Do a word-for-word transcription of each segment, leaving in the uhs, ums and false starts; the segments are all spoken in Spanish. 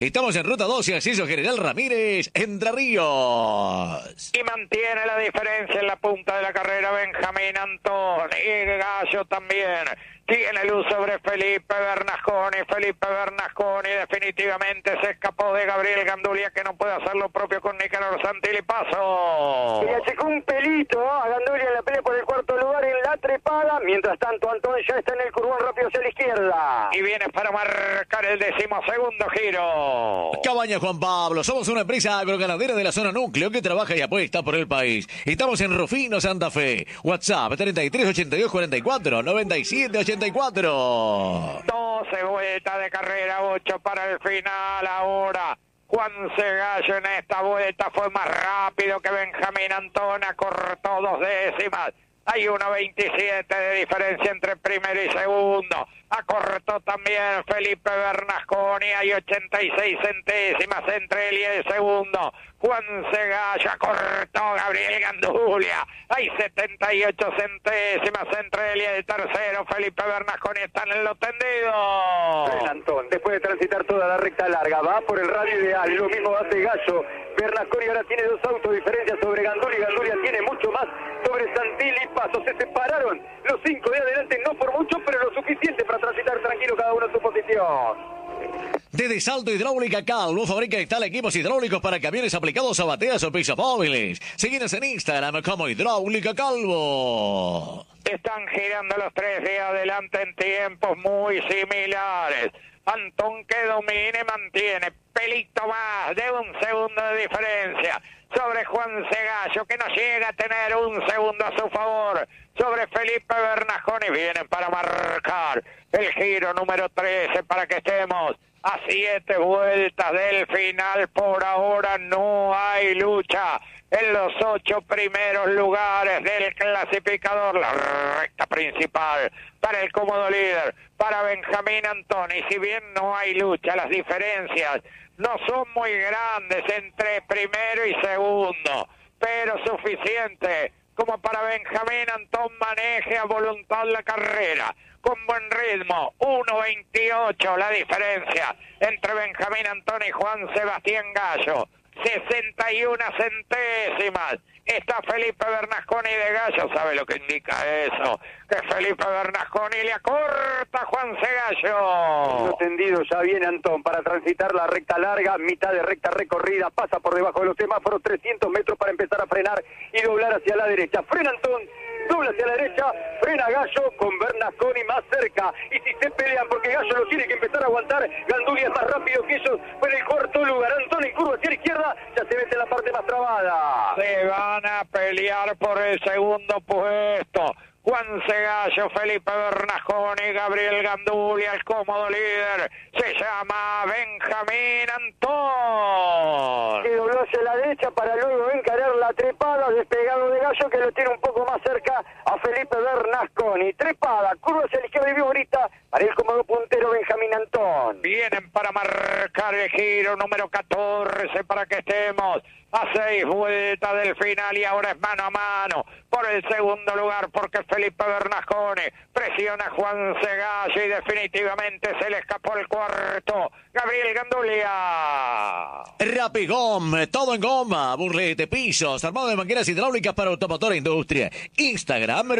Estamos en Ruta doce, acceso General Ramírez, Entre Ríos. Y mantiene la diferencia en la punta de la carrera Benjamín Antón. Y Gallo también. Tiene luz sobre Felipe Bernasconi. Felipe Bernasconi definitivamente se escapó de Gabriel Gandulia, que no puede hacer lo propio con Nicanor Santilli. Paso. Y le achicó un pelito a Gandulia en la pelea por el cuarto lugar en la trepada. Mientras tanto, Antón ya está en el curvón rápido hacia la izquierda. Y viene para marcar el decimosegundo giro. Cabaña Juan Pablo, somos una empresa agroganadera de la zona núcleo que trabaja y apuesta por el país. Estamos en Rufino, Santa Fe. WhatsApp treinta y tres ochenta y dos cuarenta y cuatro noventa y siete ochenta y cuatro. doce vueltas de carrera, ocho para el final ahora. Juan Gallo en esta vuelta fue más rápido que Benjamín Antón, cortó dos décimas. Hay uno veintisiete de diferencia entre primero y segundo. Acortó también Felipe Bernasconi. Hay ochenta y seis centésimas entre él y el segundo. Juan Gallo acortó Gabriel Gandulia. Hay setenta y ocho centésimas entre él y el tercero. Felipe Bernasconi están en los tendidos. Fren Antón, después de transitar toda la recta larga, va por el radio ideal. Lo mismo hace Gallo. Bernasconi ahora tiene dos autos de diferencia sobre Gandulia. Gandulia tiene mucho más sobre Santilli. Paso, se separaron los cinco de adelante, no por mucho, pero lo suficiente para transitar tranquilo cada uno en su posición. Desde Salto Hidráulica Calvo fabrica y instala equipos hidráulicos para camiones aplicados a bateas o pisos móviles. Síguenos en Instagram como Hidráulica Calvo. Están girando los tres de adelante en tiempos muy similares. Antón, que domine, mantiene pelito más de un segundo de diferencia sobre Juan Gallo, que no llega a tener un segundo a su favor sobre Felipe Bernasconi. Vienen para marcar el giro número trece para que estemos a siete vueltas del final. Por ahora no hay lucha en los ocho primeros lugares del clasificador. La recta principal para el cómodo líder, para Benjamín Antón. Y si bien no hay lucha, las diferencias no son muy grandes entre primero y segundo, pero suficiente como para Benjamín Antón maneje a voluntad la carrera, con buen ritmo. Uno veintiocho la diferencia entre Benjamín Antón y Juan Sebastián Gallo. sesenta y una centésimas. Está Felipe Bernasconi de Gallo. ¿Sabe lo que indica eso? Que Felipe Bernasconi le acorta a Juan Gallo. Lo tendido, ya viene Antón para transitar la recta larga, mitad de recta recorrida, pasa por debajo de los semáforos, trescientos metros para empezar a frenar y doblar hacia la derecha. Frena Antón, dobla hacia la derecha, frena Gallo con Bernasconi más cerca. Y si se pelean, porque Gallo lo tiene que empezar a aguantar, Gandulia es más rápido que ellos, fue en el cuarto lugar. Antón en curva hacia la izquierda, ya se mete en la parte más trabada. Se van a pelear por el segundo puesto. Juan Gallo, Felipe Bernasconi, Gabriel Gandulia, el cómodo líder, se llama Benjamín Antón. Que dobló hacia la derecha para luego encarar la trepada, despegado de Gallo, que lo tiene un poco más cerca a Felipe Bernasconi. Trepada, curva hacia la izquierda y vivo ahorita para el cómodo puntero Benjamín Antón. Vienen para marcar el giro número catorce para que estemos a seis vueltas del final, y ahora es mano a mano por el segundo lugar, porque Felipe Bernasconi presiona a Juan Gallo y definitivamente se le escapó el cuarto. Gabriel Gandulia. Rapigom, todo en goma, burlete, pisos, armado de mangueras hidráulicas para automotor e industria. Instagram,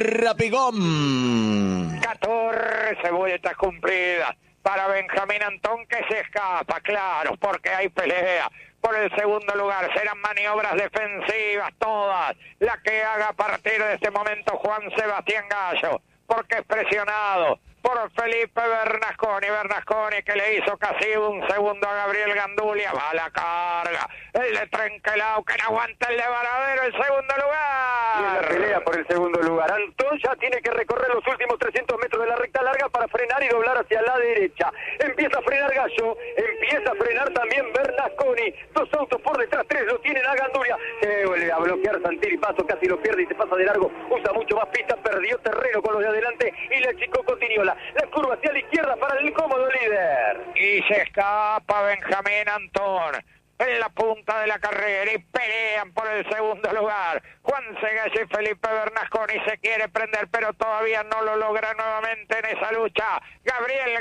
Rapigom. catorce vueltas cumplidas para Benjamín Antón, que se escapa, claro, porque hay pelea por el segundo lugar. Serán maniobras defensivas todas las que haga a partir de este momento Juan Sebastián Gallo, porque es presionado por Felipe Bernasconi. Bernasconi, que le hizo casi un segundo a Gabriel Gandulia. Va a la carga el de Trenquelao, que no aguanta el de Varadero, el segundo lugar. Y en la pelea por el segundo lugar, Antón ya tiene que recorrer los últimos trescientos metros de la recta larga para frenar y doblar hacia la derecha. Empieza a frenar Gallo, empieza a frenar también Bernasconi. Dos autos por detrás, tres lo tienen a Gandulia. Se vuelve a bloquear Santilli, Paso casi lo pierde y se pasa de largo. Usa mucho más pista, perdió terreno con los de adelante y le achicó Cotiniola. La curva hacia la izquierda para el cómodo líder. Y se escapa Benjamín Antón. en la punta de la carrera y pelean por el segundo lugar. Juan Gallo y Felipe Bernasconi se quiere prender, pero todavía no lo logra nuevamente en esa lucha. Gabriel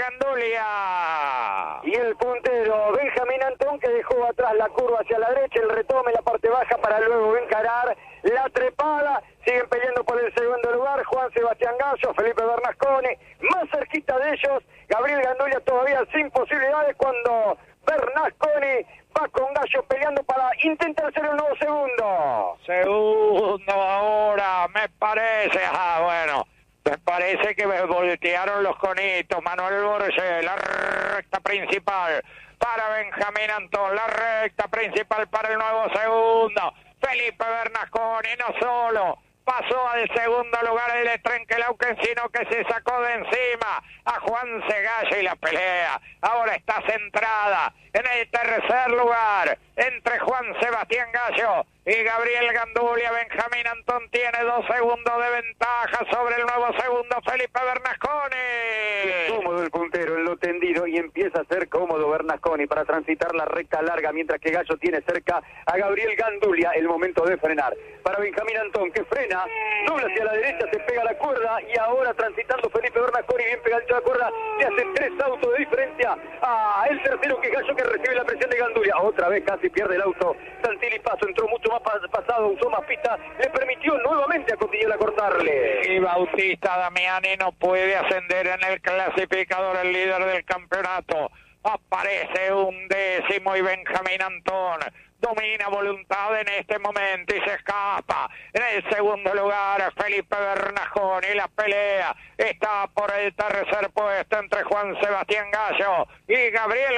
Gandulia. Y el puntero, Benjamín Antón, que dejó atrás la curva hacia la derecha, el retome, la parte baja para luego encarar la trepada. Siguen peleando por el segundo lugar Juan Sebastián Gallo, Felipe Bernasconi, más cerquita de ellos, Gabriel Gandulia todavía sin posibilidades cuando Bernasconi va con Gallo peleando para intentar ser el nuevo segundo. Segundo ahora, me parece, ah, bueno, me parece que me voltearon los conitos. Manuel Borges, la recta principal para Benjamín Antón, la recta principal para el nuevo segundo. Felipe Bernasconi no solo pasó al segundo lugar el de Trenkelauken, sino que se sacó de encima a Juan Gallo y la pelea ahora está centrada en el tercer lugar entre Juan Sebastián Gallo y Gabriel Gandulia. Benjamín Antón tiene dos segundos de ventaja sobre el nuevo segundo Felipe Bernasconi. Es cómodo el puntero en lo tendido y empieza a ser cómodo Bernasconi para transitar la recta larga, mientras que Gallo tiene cerca a Gabriel Gandulia. El momento de frenar para Benjamín Antón, que frena, dobla hacia la derecha, se pega la cuerda y ahora transitando Felipe Bernasconi, bien pegadito a la cuerda, le hace tres autos de diferencia a el tercero, que es Gallo, que recibe la presión de Gandulia. Otra vez casi pierde el auto Santilli Paso, entró mucho más pasado, usó más pista, le permitió nuevamente a Cotiñola cortarle. Y Bautista Damiani no puede ascender en el clasificador, el líder del campeonato. Aparece un décimo y Benjamín Antón domina voluntad en este momento y se escapa. En el segundo lugar Felipe Bernasconi, la pelea está por el tercer puesto entre Juan Sebastián Gallo y Gabriel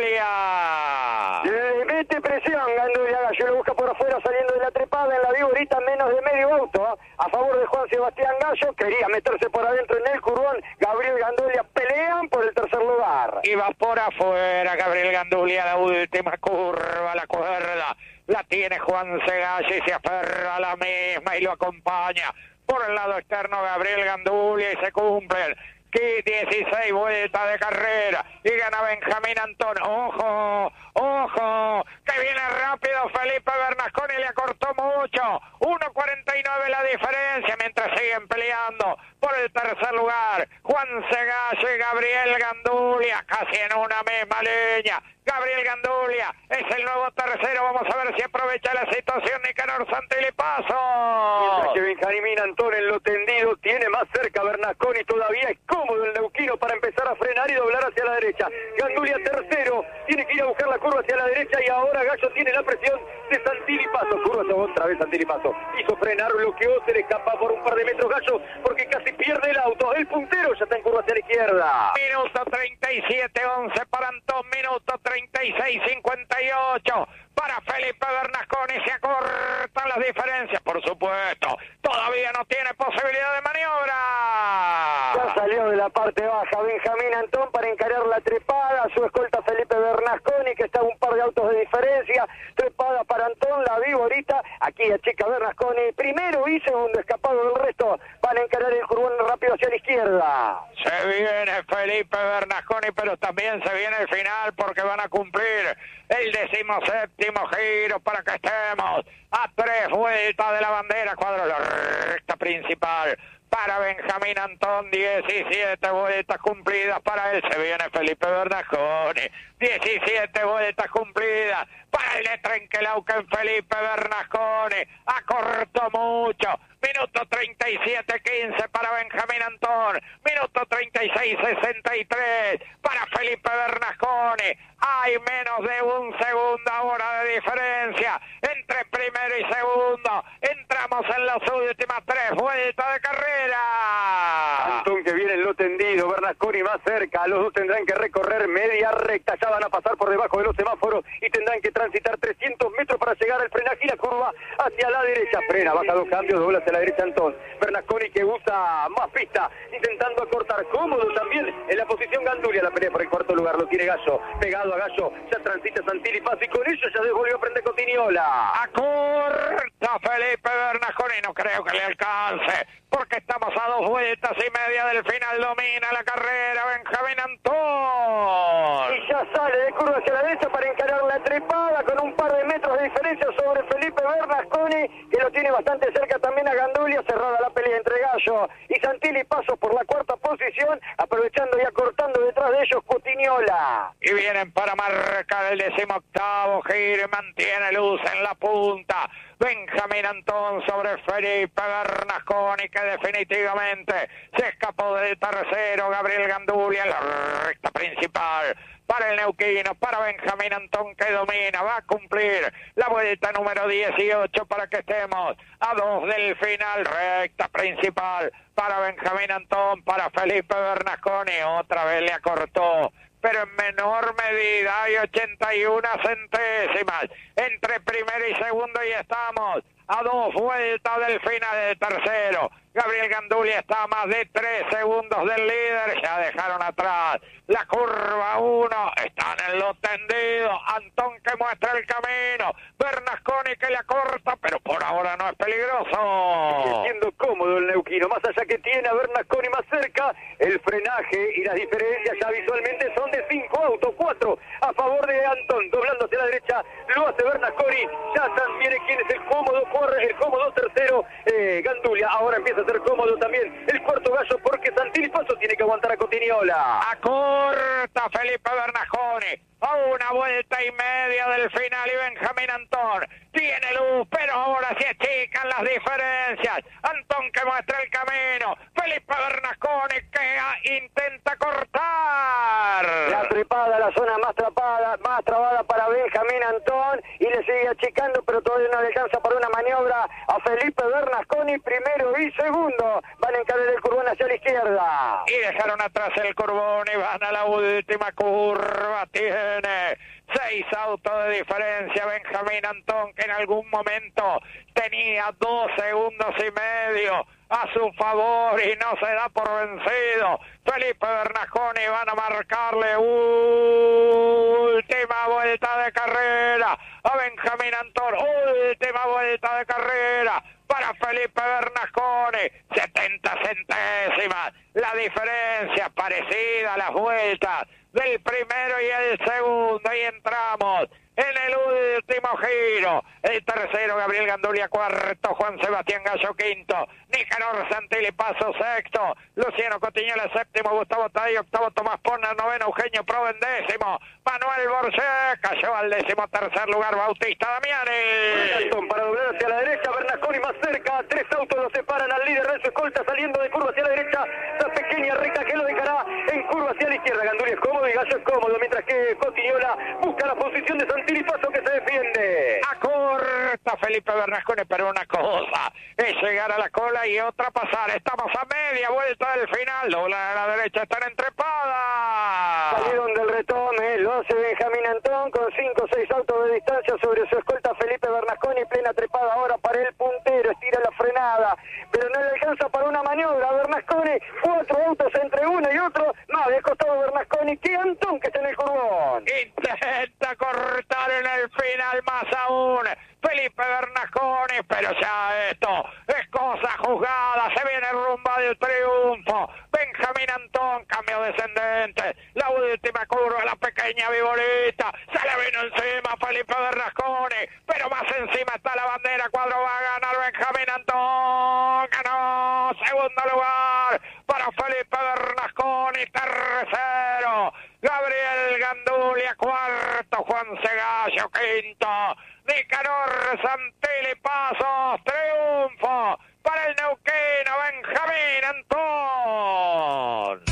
Gandulia. Le mete presión Gandulia, Gallo lo busca por afuera saliendo de la trepada en la vigorita, menos de medio auto a favor de Juan Sebastián Gallo, quería meterse por adentro en el curvón. Gabriel Gandulia pelean por el tercer lugar. Y va por afuera Gabriel Gandulia, la última curva, la cuerda la tiene Juan Gallo y se aferra a la misma y lo acompaña por el lado externo Gabriel Gandulia y se cumplen que dieciséis vueltas de carrera y gana Benjamín Antón. Ojo, ojo, que viene rápido Felipe Bernasconi, le acortó mucho, uno cuarenta y nueve la diferencia, mientras siguen peleando por el tercer lugar Juan Gallo y Gabriel Gandulia, casi en una misma línea. Gabriel Gandulia es el nuevo tercero, vamos a ver si aprovecha la situación Nicanor Santilli Paso. Mientras que Benjamín Antón en lo tendido tiene más cerca a Bernasconi, todavía es cómodo el neuquino para empezar a frenar y doblar hacia la derecha. Gandulia tercero, tiene que ir a buscar la curva hacia la derecha y ahora Gallo tiene la presión de Santilli Paso. Curva otra vez Santilli Paso, hizo frenar, bloqueó, se le escapa por un par de metros Gallo porque casi pierde el auto. El puntero ya está en curva hacia la izquierda. Minuto treinta y siete once para Antón, minuto treinta y seis cincuenta y ocho para Felipe Bernasconi, se acortan las diferencias, por supuesto, todavía no tiene posibilidad de maniobra. Ya salió de la parte baja Benjamín Antón para encarar la trepada, su escolta Felipe Bernasconi, que está a un par de autos de diferencia. Trepada para Antón, la vivo ahorita, aquí achica Bernasconi, primero y segundo escapado del resto, van a encarar el curvón rápido hacia la izquierda. Se viene Felipe Bernasconi, pero también se viene el final porque van a cumplir el decimoséptimo giro para que estemos a tres vueltas de la bandera, cuadro la recta principal para Benjamín Antón, diecisiete vueltas cumplidas para él, se viene Felipe Bernasconi, diecisiete vueltas cumplidas para el de Trenkelauken, Felipe Bernasconi, acortó mucho, minuto treinta y siete quince para Benjamín Antón, minuto treinta y seis sesenta y tres para Felipe Bernasconi, hay menos de un segundo ahora de diferencia entre primero y segundo, entramos en las últimas tres vueltas de carrera. Antón que viene en lo tendido, Bernasconi más cerca, los dos tendrán que recorrer media recta, ya van a pasar por debajo de los semáforos y tendrán que transitar trescientos metros para llegar al frenaje y la curva hacia la derecha. Frena, baja dos cambios, dobla hacia la derecha Antón. Bernasconi que usa más pista, intentando acortar, cómodo también en la posición Gandulia, la pelea por el cuarto lugar, lo tiene Gallo, pegado a Gallo, ya transita Santilli Paso y con ello ya devolvió a frente Cotiñola. Acorta Felipe Bernasconi, no creo que le alcance. porque estamos a dos vueltas y media del final. Domina la carrera Benjamín Antón. Y ya sale de curva hacia la derecha para encarar la trepada con un par de metros de diferencia sobre Felipe Bernasconi, que lo tiene bastante cerca también a Gandulia. Cerrada la pelea entre Gallo y Santilli. Paso por la cuarta posición, aprovechando y acortando detrás de ellos Cotignola. Y vienen para marcar el decimoctavo giro y mantiene luz en la punta Benjamín Antón sobre Felipe Bernasconi, que definitivamente se escapó del tercero. Gabriel Gandulia en la recta principal para el neuquino, para Benjamín Antón, que domina, va a cumplir la vuelta número dieciocho para que estemos a dos del final. Recta principal para Benjamín Antón, para Felipe Bernasconi, otra vez le acortó, pero en menor medida, hay ochenta y una centésimas entre primero y segundo, y estamos a dos vueltas del final del tercero. Gabriel Gandulia está a más de tres segundos del líder, ya dejaron atrás la curva uno, están en lo tendido. Antón, que muestra el camino, Bernasconi, que le acorta, pero por ahora no es peligroso. Siendo cómodo el neuquino, más allá que tiene a Bernasconi más cerca, el frenaje y las diferencias ya visualmente son de cinco autos, cuatro a favor de Antón. Doblando hacia la derecha, lo hace Bernasconi, ya también quien es el cómodo, corre el cómodo tercero, eh, Gandulia. Ahora empieza a ser cómodo también el cuarto Gallo, porque Santilli Paso tiene que aguantar a Cotignola. Acorta Felipe Bernasconi a una vuelta y media del final, y Benjamín Antón tiene luz, pero ahora se achican las diferencias. Antón, que muestra el camino, Felipe Bernasconi, que intenta cortar. La trepada, la zona más trapada, más trabada para Benjamín Antón, y le sigue achicando, pero todavía no le alcanza para una maniobra a Felipe Bernasconi. Primero y segundo van a encarar el curbón hacia la izquierda. Y dejaron atrás el curbón y van a la última curva. Tiene seis autos de diferencia Benjamín Antón, que en algún momento tenía dos segundos y medio a su favor y no se da por vencido. Felipe Bernasconi, van a marcarle última vuelta de carrera a Benjamín Antón, última vuelta de carrera para Felipe Bernasconi, setenta centésimas, la diferencia parecida a las vueltas del primero y el segundo, y entramos en el último giro. El tercero, Gabriel Gandulia, cuarto, Juan Sebastián Gallo, quinto, Nicanor Santilli Paso, sexto, Luciano Cotignola, séptimo, Gustavo Taddei, octavo, Tomás Porner, noveno, Eugenio Proven, décimo, Manuel Borcé, cayó al décimo tercer lugar Bautista Damiani. Para doblar hacia la derecha, Bernasconi más cerca, tres autos lo separan al líder de su escolta, saliendo de curva hacia la derecha, esa pequeña recta que lo dejará en curva hacia la izquierda. Gandulia es cómodo y Gallo es cómodo, mientras que Cotignola busca la posición de Santilli Paso, que se defiende. Acorta Felipe Bernasconi, pero una cosa es llegar a la cola y otra pasar. Estamos a media vuelta del final, dobla a la derecha, están entrepadas. Salieron del retome, lo hace Benjamín Antón con cinco o seis autos de distancia sobre su escolta Felipe Bernasconi, plena trepada ahora para el puntero, estira la frenada, pero no le alcanza para una maniobra a Bernasconi, cuatro autos entre uno y otro, más de costado Bernasconi que Antón, que está en el curbón. Intenta cortar en el final más aún Felipe Bernasconi, pero ya esto es cosa juzgada, se viene rumbo del triunfo. Benjamín Antón, cambio descendente, la última curva, la pequeña viborita, se le vino encima Felipe Bernasconi, pero más encima está la bandera, cuadro va a ganar Benjamín Antón, ganó, segundo lugar para Felipe Bernasconi, tercero Gabriel Gandulia, cuarto Juan Segallo, quinto Nicanor Santilli Pasos, triunfo para el neuquino Benjamín Antón.